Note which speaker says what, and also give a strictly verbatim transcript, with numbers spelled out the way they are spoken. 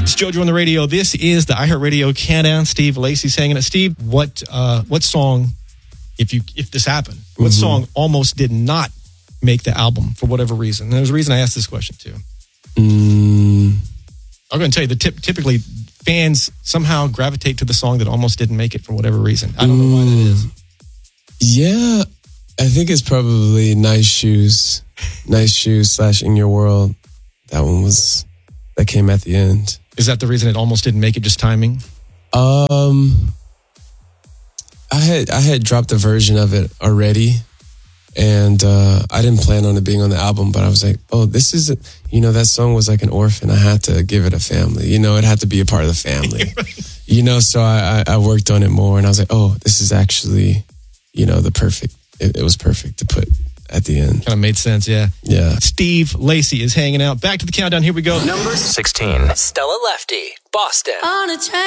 Speaker 1: It's JoJo on the radio. This is the iHeartRadio Countdown. Steve Lacy's hanging out. Steve, what uh, what song, if you if this happened, what mm-hmm. song almost did not make the album for whatever reason? And there's a reason I asked this question too.
Speaker 2: Mm.
Speaker 1: I'm going to tell you that tip, typically fans somehow gravitate to the song that almost didn't make it for whatever reason. I don't mm. know why that is.
Speaker 2: Yeah, I think it's probably Nice Shoes. Nice Shoes slash In Your World. That one was, that came at the end.
Speaker 1: Is that the reason it almost didn't make it, just timing?
Speaker 2: Um, I had I had dropped a version of it already, and uh, I didn't plan on it being on the album, but I was like, oh, this is, a, you know, that song was like an orphan. I had to give it a family. You know, it had to be a part of the family. You know, so I, I worked on it more, and I was like, oh, this is actually, you know, the perfect, it, it was perfect to put at the end.
Speaker 1: Kind of made sense, yeah.
Speaker 2: Yeah.
Speaker 1: Steve Lacy is hanging out. Back to the countdown. Here we go.
Speaker 3: Number sixteen. Stella Lefty, Boston. On a train.